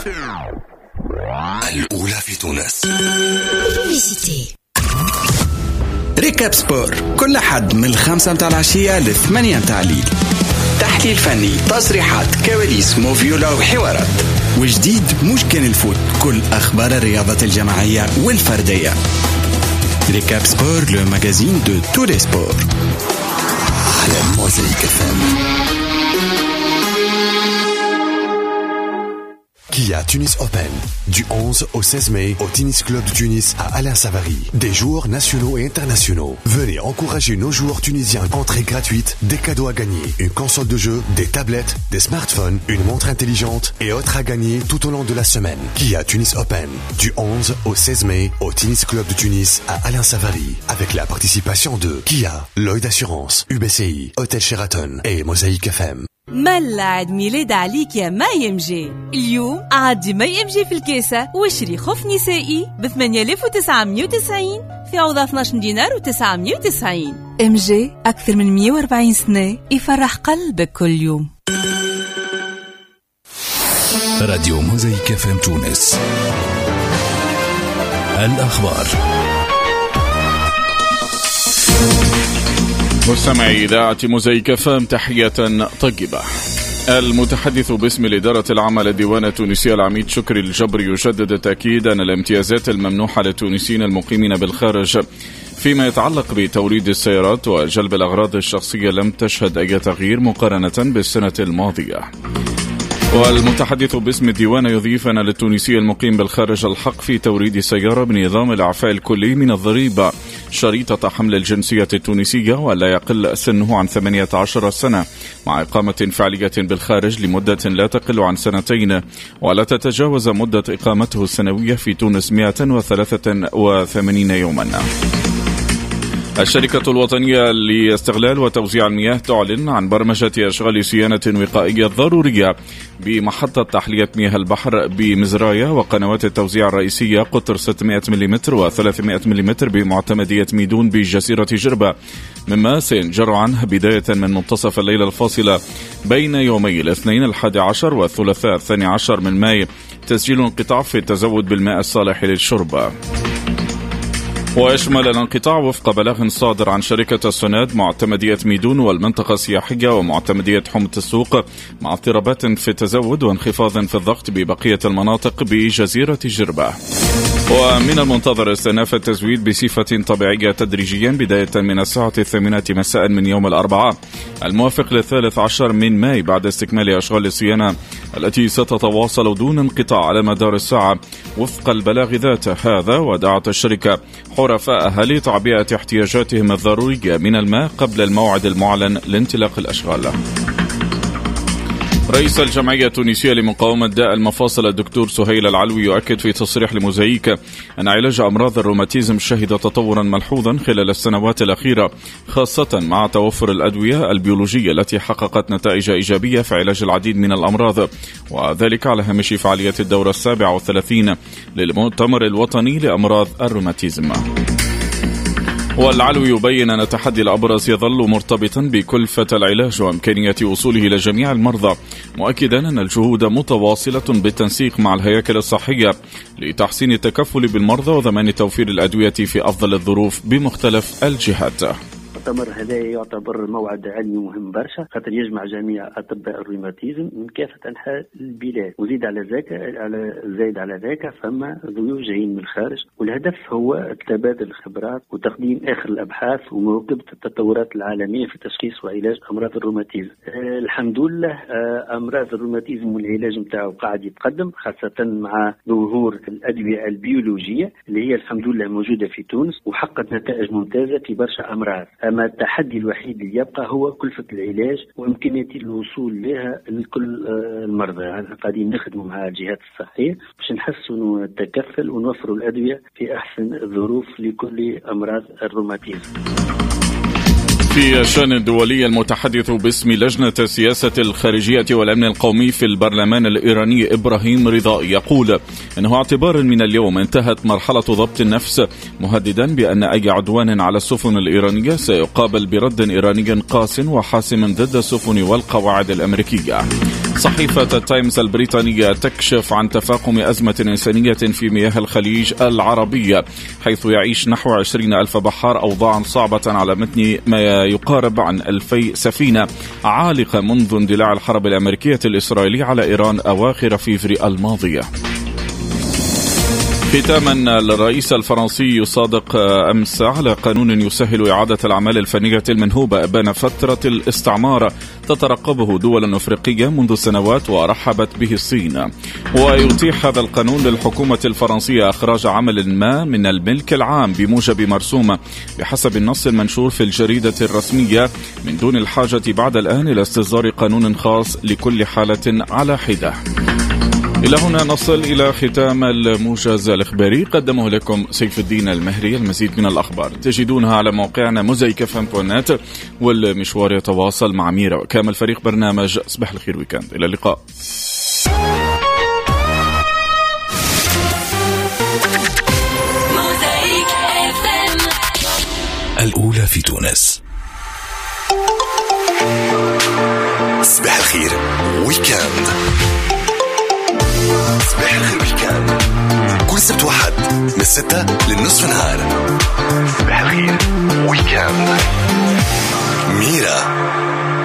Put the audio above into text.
الأولى في تونس. ريكاب سبور كل حد من 5 متاع العشية ل8 متاع الليل. تحليل فني، تصريحات، كواليس، موفيولا وحوارات. وجديد مش كان الفوت، كل أخبار الرياضة الجماعية والفردية. ريكاب سبور، le magazine de tous les sports. على موزايك FM. Kia Tunis Open, du 11 au 16 mai au Tennis Club de Tunis à Alain Savary. Des jours nationaux et internationaux. Venez encourager nos joueurs tunisiens. Entrée gratuite, des cadeaux à gagner, une console de jeu, des tablettes, des smartphones, une montre intelligente et autres à gagner tout au long de la semaine. Kia Tunis Open, du 11 au 16 mai au Tennis Club de Tunis à Alain Savary. Avec la participation de Kia, Lloyd Assurance, UBCI, Hôtel Sheraton et Mosaïque FM. ملا عيد ميلاد عليك يا مايمجي. اليوم عادي مايمجي في الكاسة واشري خف نسائي ب8990 في عوض 12 دينار و990. MG أكثر من 140 سنة يفرح قلبك كل يوم. راديو موزايك FM تونس. الأخبار. مستمعي إذاعة موزايك FM تحية طيبة. المتحدث باسم الإدارة العامة للديوان التونسي العميد شكري الجبري يشدد التأكيد أن الامتيازات الممنوحة للتونسيين المقيمين بالخارج فيما يتعلق بتوريد السيارات وجلب الأغراض الشخصية لم تشهد أي تغيير مقارنة بالسنة الماضية. والمتحدث باسم الديوان يضيف أن للتونسي المقيم بالخارج الحق في توريد سيارة بنظام الإعفاء الكلي من الضريبة شريطة حمل الجنسية التونسية ولا يقل سنه عن 18 سنة مع إقامة فعلية بالخارج لمدة لا تقل عن 2 ولا تتجاوز مدة إقامته السنوية في تونس 183 يوما. الشركة الوطنية لاستغلال وتوزيع المياه تعلن عن برمجة أشغال صيانة وقائية ضرورية بمحطة تحلية مياه البحر بمزرايا وقنوات التوزيع الرئيسية قطر 600 ملم و300 ملم بمعتمدية ميدون بجزيرة جربة، مما سينجر عنه بداية من منتصف الليلة الفاصلة بين يومي الاثنين 11 والثلاثاء 12 من ماي تسجيل انقطاع في التزود بالماء الصالح للشرب. ويشمل الانقطاع وفق بلاغ صادر عن شركة السناد معتمدية ميدون والمنطقة السياحية ومعتمدية حمة السوق مع اضطرابات في التزود وانخفاض في الضغط ببقية المناطق بجزيرة جربة. ومن المنتظر استئناف التزويد بصفة طبيعية تدريجيا بداية من الساعة 8 مساء من يوم الأربعاء الموافق 13 من ماي بعد استكمال أشغال الصيانة التي ستتواصل دون انقطاع على مدار الساعة وفق البلاغ ذاته هذا. ودعت الشركة حرفائها لتعبئة احتياجاتهم الضرورية من الماء قبل الموعد المعلن لانطلاق الأشغال. رئيس الجمعية التونسية لمقاومة داء المفاصل الدكتور سهيل العلوي يؤكد في تصريح لموزايك أن علاج أمراض الروماتيزم شهد تطورا ملحوظا خلال السنوات الأخيرة، خاصة مع توفر الأدوية البيولوجية التي حققت نتائج إيجابية في علاج العديد من الأمراض، وذلك على هامش فعالية الدورة 37 للمؤتمر الوطني لأمراض الروماتيزم. والعلوي يبين أن التحدي الأبرز يظل مرتبطا بكلفة العلاج وإمكانية وصوله إلى جميع المرضى، مؤكدا أن الجهود متواصلة بالتنسيق مع الهياكل الصحية لتحسين التكفل بالمرضى وضمان توفير الأدوية في أفضل الظروف بمختلف الجهات. المؤتمر هذا يعتبر موعد علمي مهم برشا خاطر يجمع جميع اطباء الروماتيزم من كافه انحاء البلاد، وزيد على ذاك فما ضيوف جايين من الخارج، والهدف هو تبادل الخبرات وتقديم اخر الابحاث ومواكبه التطورات العالميه في تشخيص وعلاج امراض الروماتيزم. الحمد لله امراض الروماتيزم والعلاج نتاعو قاعد يتقدم، خاصه مع ظهور الادويه البيولوجيه اللي هي الحمد لله موجوده في تونس وحققت نتائج ممتازه في برشا امراض. أما التحدي الوحيد اللي يبقى هو كلفة العلاج وإمكانية الوصول لها لكل المرضى. يعني قاعدين نخدموا مع الجهات الصحية باش نحسنوا التكفل ونوفروا الأدوية في أحسن الظروف لكل أمراض الروماتيزم. في الشأن الدولي المتحدث باسم لجنة السياسة الخارجية والأمن القومي في البرلمان الإيراني إبراهيم رضائي يقول أنه اعتبارا من اليوم انتهت مرحلة ضبط النفس، مهددا بأن أي عدوان على السفن الإيرانية سيقابل برد إيراني قاس وحاسم ضد السفن والقواعد الأمريكية. صحيفة التايمز البريطانية تكشف عن تفاقم أزمة إنسانية في مياه الخليج العربية، حيث يعيش نحو 20,000 بحار أوضاعا صعبة على متن ما يقارب عن 2000 سفينة عالقة منذ اندلاع الحرب الأمريكية الإسرائيلية على إيران أواخر فيفري الماضية. ختاما، الرئيس الفرنسي يصادق أمس على قانون يسهل إعادة الأعمال الفنية المنهوبة أبان فترة الاستعمار تترقبه دول أفريقية منذ سنوات ورحبت به الصين، ويتيح هذا القانون للحكومة الفرنسية إخراج عمل ما من الملك العام بموجب مرسومة بحسب النص المنشور في الجريدة الرسمية، من دون الحاجة بعد الآن إلى استصدار قانون خاص لكل حالة على حدة. إلى هنا نصل إلى ختام الموجز الإخباري، قدمه لكم سيف الدين المهري. المزيد من الأخبار تجدونها على موقعنا mozaikfm.net، والمشوار يتواصل مع ميرا وكامل فريق برنامج صباح الخير ويكند. إلى اللقاء. الأولى في تونس. صباح الخير ويكند. صباح الخير ويكند كل سبت وحد من 6 للنصف نهار. صباح الخير ويكند. ميرا